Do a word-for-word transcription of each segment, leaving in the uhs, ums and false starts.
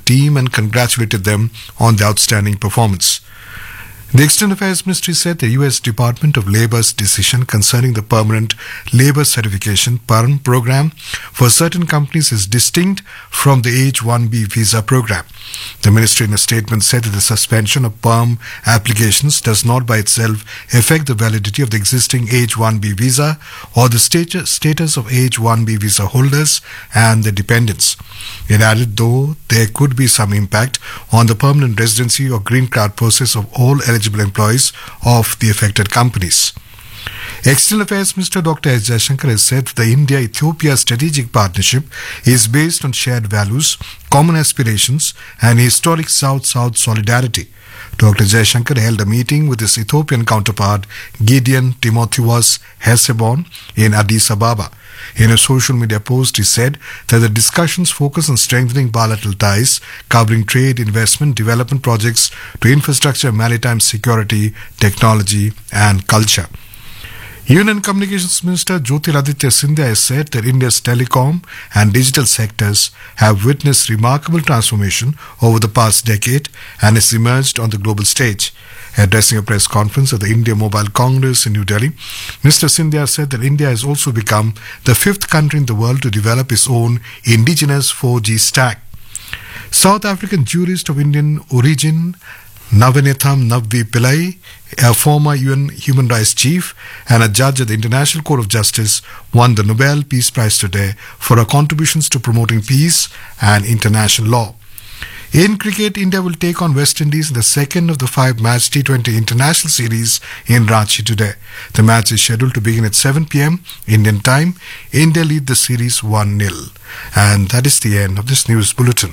team and congratulated them on the outstanding performance. The External Affairs Ministry said the U S Department of Labor's decision concerning the Permanent Labor Certification (P E R M) program for certain companies is distinct from the H one B visa program. The ministry in a statement said that the suspension of P E R M applications does not by itself affect the validity of the existing H one B visa or the status of H one B visa holders and their dependents. It added, though there could be some impact on the permanent residency or green card process of all eligible employees of the affected companies. External Affairs Minister Doctor S. Jaishankar has said the India-Ethiopia strategic partnership is based on shared values, common aspirations and historic South-South solidarity. Doctor Jaishankar held a meeting with his Ethiopian counterpart Gideon Timotheus Hesebon in Addis Ababa. In a social media post, he said that the discussions focus on strengthening bilateral ties, covering trade, investment, development projects to infrastructure, maritime security, technology and culture. Union Communications Minister Jyotiraditya Scindia has said that India's telecom and digital sectors have witnessed remarkable transformation over the past decade and has emerged on the global stage. Addressing a press conference at the India Mobile Congress in New Delhi, Mister Scindia said that India has also become the fifth country in the world to develop its own indigenous four G stack. South African jurist of Indian origin Navanetham Navvi Pillai, a former U N Human Rights Chief and a judge at the International Court of Justice, won the Nobel Peace Prize today for her contributions to promoting peace and international law. In cricket, India will take on West Indies in the second of the five-match T twenty International Series in Ranchi today. The match is scheduled to begin at seven p.m. Indian time. India lead the series one nil. And that is the end of this news bulletin.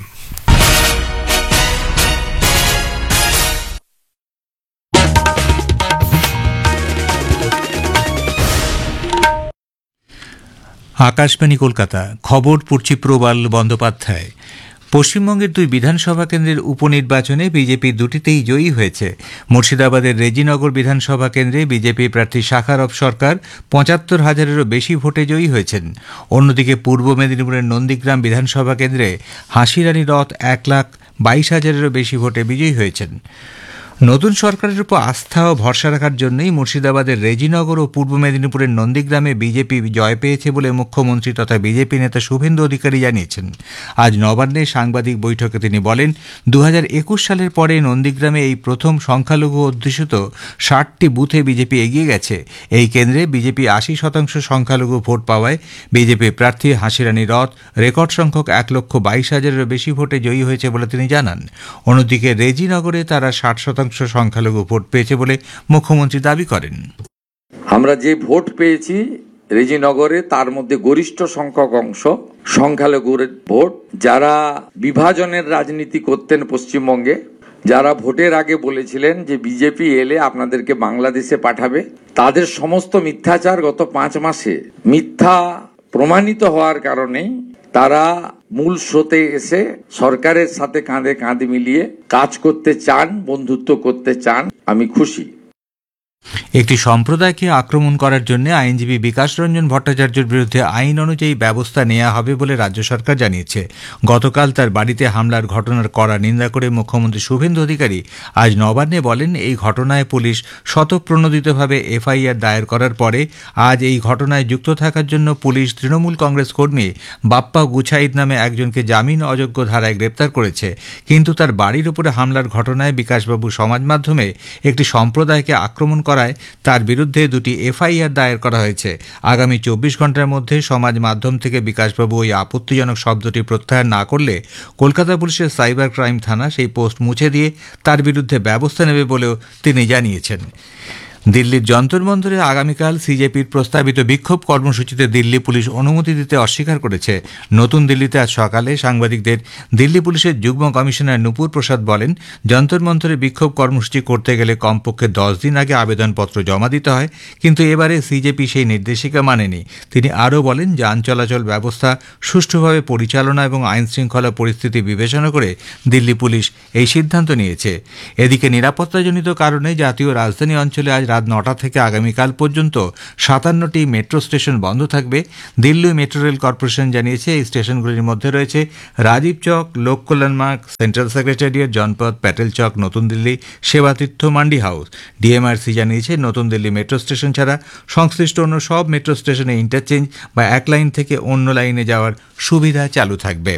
Akashvani Kolkata. খবর পড়ছি প্রবাল বন্দ্যোপাধ্যায়। পশ্চিমবঙ্গের দুই বিধানসভা কেন্দ্রের উপনির্বাচনে BJP দুটিতেই জয়ী হয়েছে। মুর্শিদাবাদের রেজিনগর বিধানসভা কেন্দ্রে বিজেপি প্রার্থী শাখারফ সরকার পঁচাত্তর হাজারেরও বেশি ভোটে জয়ী হয়েছেন। অন্যদিকে পূর্ব মেদিনীপুরের নন্দীগ্রাম বিধানসভা কেন্দ্রে হাসিরানী রথ এক লাখ বাইশ হাজারেরও বেশি ভোটে বিজয়ী হয়েছেন। নতুন সরকারের উপর আস্থা ও ভরসা রাখার জন্যই মুর্শিদাবাদের রেজিনগর ও পূর্ব মেদিনীপুরের নন্দীগ্রামে বিজেপি জয় পেয়েছে বলে মুখ্যমন্ত্রী তথা বিজেপি নেতা শুভেন্দু অধিকারী জানিয়েছেন। আজ নবান্নে সাংবাদিক বৈঠকে তিনি বলেন, দু হাজার একুশ সালের পরে নন্দীগ্রামে এই প্রথম সংখ্যালঘু অধ্যুষিত ষাটটি বুথে বিজেপি এগিয়ে গেছে। এই কেন্দ্রে বিজেপি আশি শতাংশ সংখ্যালঘু ভোট পাওয়ায় বিজেপি প্রার্থী হাসিরানী রথ রেকর্ড সংখ্যক এক লক্ষ বাইশ হাজারেরও বেশি ভোটে জয়ী হয়েছে বলে তিনি জানান। অন্যদিকে রেজিনগরে তারা ষাট শতাংশ সংখ্যালঘু ভোট পেয়েছে বলে মুখ্যমন্ত্রী দাবি করেন। আমরা যে ভোট পেয়েছি রেজিনগরে তার মধ্যে গরিষ্ঠ সংখ্যক অংশ সংখ্যালঘুর ভোট। যারা বিভাজনের রাজনীতি করতেন পশ্চিমবঙ্গে, যারা ভোটের আগে বলেছিলেন যে বিজেপি এলে আপনাদেরকে বাংলাদেশে পাঠাবে, তাদের সমস্ত মিথ্যাচার গত পাঁচ মাসে মিথ্যা প্রমাণিত হওয়ার কারণেই তারা মূল স্রোতে এসে সরকারের সাথে কাঁধে কাঁধ মিলিয়ে কাজ করতে চান, বন্ধুত্ব করতে চান। আমি খুশি। একটি সম্প্রদায়কে আক্রমণ করার জন্য আইনজীবী বিকাশ রঞ্জন ভট্টাচার্যের বিরুদ্ধে আইন অনুযায়ী ব্যবস্থা নেওয়া হবে বলে রাজ্য সরকার জানিয়েছে। গতকাল তার বাড়িতে হামলার ঘটনার কড়া নিন্দা করে মুখ্যমন্ত্রী শুভেন্দু অধিকারী আজ নবান্নে বলেন, এই ঘটনায় পুলিশ স্বতঃপ্রণোদিতভাবে এফআইআর দায়ের করার পরে আজ এই ঘটনায় যুক্ত থাকার জন্য পুলিশ তৃণমূল কংগ্রেস কর্মী বাপ্পা গুছাইদ নামে একজনকে জামিন অযোগ্য ধারায় গ্রেপ্তার করেছে। কিন্তু তার বাড়ির উপরে হামলার ঘটনায় বিকাশবাবু সমাজ মাধ্যমে একটি সম্প্রদায়কে আক্রমণ করায় তার বিরুদ্ধে দুটি এফআইআর দায়ের করা হয়েছে। আগামী চব্বিশ ঘন্টার মধ্যে সমাজ মাধ্যম থেকে বিকাশবাবু ওই আপত্তিজনক শব্দটি প্রত্যাহার না করলে কলকাতা পুলিশের সাইবার ক্রাইম থানা সেই পোস্ট মুছে দিয়ে তার বিরুদ্ধে ব্যবস্থা নেবে বলেও তিনি জানিয়েছেন। দিল্লির যন্তর মন্তরে আগামীকাল সিজেপির প্রস্তাবিত বিক্ষোভ কর্মসূচিতে দিল্লি পুলিশ অনুমতি দিতে অস্বীকার করেছে। নতুন দিল্লিতে আজ সকালে সাংবাদিকদের দিল্লি পুলিশের যুগ্ম কমিশনার নূপুর প্রসাদ বলেন, যন্তর মন্তরে বিক্ষোভ কর্মসূচি করতে গেলে কমপক্ষে দশ দিন আগে আবেদনপত্র জমা দিতে হয়, কিন্তু এবারে সিজেপি সেই নির্দেশিকা মানেনি। তিনি আরও বলেন, যান চলাচল ব্যবস্থা সুষ্ঠুভাবে পরিচালনা এবং আইনশৃঙ্খলা পরিস্থিতি বিবেচনা করে দিল্লি পুলিশ এই সিদ্ধান্ত নিয়েছে। এদিকে নিরাপত্তাজনিত কারণে জাতীয় রাজধানী অঞ্চলে আজ রাত নটা থেকে আগামীকাল পর্যন্ত সাতান্নটি মেট্রো স্টেশন বন্ধ থাকবে। দিল্লি মেট্রো রেল কর্পোরেশন জানিয়েছে এই স্টেশনগুলির মধ্যে রয়েছে রাজীব চক, লোক কল্যাণ মার্গ, সেন্ট্রাল সেক্রেটারিয়েট, জনপথ, প্যাটেল চক, নতুন দিল্লি, সেবাতীর্থ, মান্ডি হাউস। ডিএমআরসি জানিয়েছে নতুন দিল্লি মেট্রো স্টেশন ছাড়া সংশ্লিষ্ট অন্য সব মেট্রো স্টেশনে ইন্টারচেঞ্জ বা এক লাইন থেকে অন্য লাইনে যাওয়ার সুবিধা চালু থাকবে।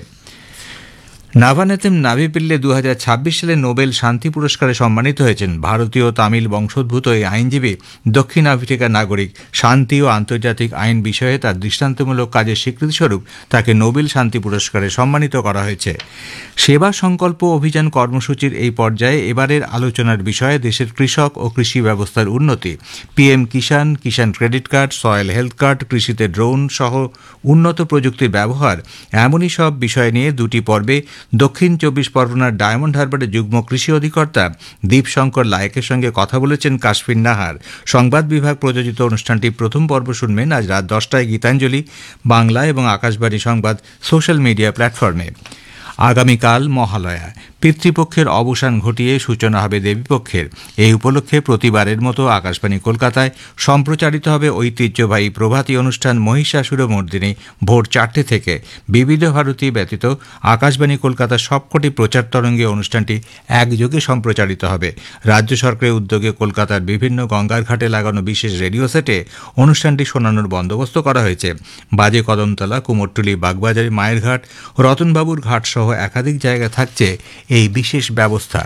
নাভানেতেম নাভিপিল্লে দু হাজার ছাব্বিশ সালে নোবেল শান্তি পুরস্কারে সম্মানিত হয়েছেন ভারতীয় তামিল বংশোদ্ভূত এই আইনজীবী। দক্ষিণ আফ্রিকার নাগরিক। শান্তি ও আন্তর্জাতিক আইন বিষয়ে তার দৃষ্টান্তমূলক কাজের স্বীকৃতিস্বরূপ তাকে নোবেল শান্তি পুরস্কারে সম্মানিত করা হয়েছে। সেবা সংকল্প অভিযান কর্মসূচির এই পর্যায়ে এবারের আলোচনার বিষয়ে দেশের কৃষক ও কৃষি ব্যবস্থার উন্নতি, পিএম কিষাণ, কিষাণ credit card, soil health card, কৃষিতে ড্রোন সহ উন্নত প্রযুক্তির ব্যবহার, এমনই সব বিষয় নিয়ে দুটি পর্বে দক্ষিণ চব্বিশ পরগনার ডায়মন্ড হারবারের যুগ্ম কৃষি অধিকর্তা দীপশঙ্কর লায়েকের সঙ্গে কথা বলেছেন কাশফিন নাহার। সংবাদ বিভাগ প্রযোজিত অনুষ্ঠানটি প্রথম পর্ব শুনবেন আজ রাত দশটায় গীতাঞ্জলি বাংলা এবং আকাশবাণী সংবাদ সোশ্যাল মিডিয়া প্ল্যাটফর্মে। আগামীকাল মহালয়া, পিতৃপক্ষের অবসান ঘটিয়ে সূচনা হবে দেবীপক্ষের। এই উপলক্ষে প্রতিবারের মতো আকাশবাণী কলকাতায় সম্প্রচারিত হবে ঐতিহ্যবাহী প্রভাতী অনুষ্ঠান মহিষাসুরমর্দিনী ভোর চারটে থেকে। বিবিধ ভারতী ব্যতীত আকাশবাণী কলকাতার সবকটি প্রচার তরঙ্গে অনুষ্ঠানটি একযোগে সম্প্রচারিত হবে। রাজ্য সরকারের উদ্যোগে কলকাতার বিভিন্ন গঙ্গার ঘাটে লাগানো বিশেষ রেডিও সেটে অনুষ্ঠানটি শোনানোর বন্দোবস্ত করা হয়েছে। বাজে কদমতলা, কুমোরটুলি, বাগবাজারি, মায়েরঘাট, রতনবাবুর ঘাট সহ একাধিক জায়গা থাকছে এই বিশেষ ব্যবস্থা।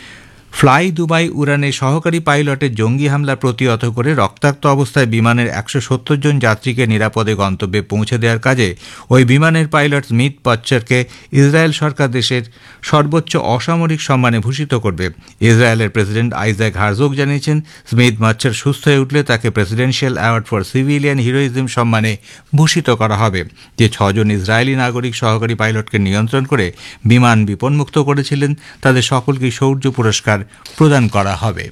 ফ্লাই দুবাই উড়ানে সহকারী পাইলটের জঙ্গি হামলা প্রতিহত করে রক্তাক্ত অবস্থায় বিমানের একশো সত্তর জন যাত্রীকে নিরাপদে গন্তব্যে পৌঁছে দেওয়ার কাজে ওই বিমানের পাইলট স্মিথ মাচ্চারকে ইসরায়েল সরকার দেশের সর্বোচ্চ অসামরিক সম্মানে ভূষিত করবে। ইসরায়েলের প্রেসিডেন্ট আইজাক হারজোগ জানিয়েছেন স্মিথ মাচ্চার সুস্থ হয়ে উঠলে তাকে presidential award for civilian heroism সম্মানে ভূষিত করা হবে। যে ছজন ইসরায়েলি নাগরিক সহকারী পাইলটকে নিয়ন্ত্রণ করে বিমান বিপন্মুক্ত করেছিলেন তাদের সকলকে শৌর্য পুরস্কার প্রদান করা হবে।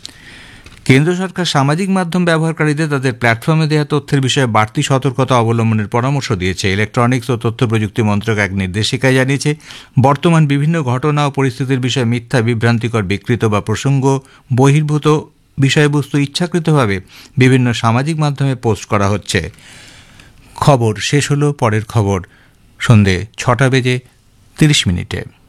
কেন্দ্র সরকার সামাজিক মাধ্যম ব্যবহারকারীদের তাদের প্ল্যাটফর্মে দেওয়া তথ্যের বিষয়ে বাড়তি সতর্কতা অবলম্বনের পরামর্শ দিয়েছে। ইলেকট্রনিক্স ও তথ্য প্রযুক্তি মন্ত্রক এক নির্দেশিকায় জানিয়েছে বর্তমান বিভিন্ন ঘটনা ও পরিস্থিতির বিষয়ে মিথ্যা, বিভ্রান্তিকর, বিকৃত বা প্রসঙ্গ বহির্ভূত বিষয়বস্তু ইচ্ছাকৃতভাবে বিভিন্ন সামাজিক মাধ্যমে পোস্ট করা হচ্ছে। খবর শেষ হলো। পরের খবর সন্ধে ছটা বেজে তিরিশ মিনিটে।